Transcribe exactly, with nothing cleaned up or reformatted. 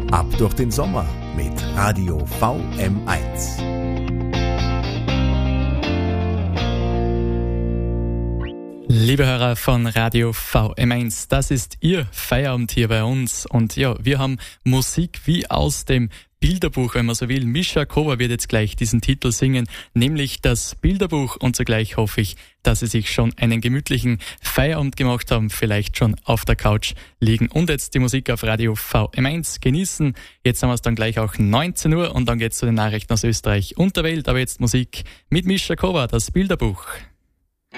Ab durch den Sommer mit Radio V M eins. Liebe Hörer von Radio V M eins, das ist Ihr Feierabend hier bei uns. Und ja, wir haben Musik wie aus dem Bilderbuch, wenn man so will. Mischa Kova wird jetzt gleich diesen Titel singen, nämlich das Bilderbuch. Und zugleich hoffe ich, dass Sie sich schon einen gemütlichen Feierabend gemacht haben, vielleicht schon auf der Couch liegen und jetzt die Musik auf Radio V M eins genießen. Jetzt haben wir es dann gleich auch neunzehn Uhr und dann geht's zu den Nachrichten aus Österreich und der Welt. Aber jetzt Musik mit Mischa Kova, das Bilderbuch.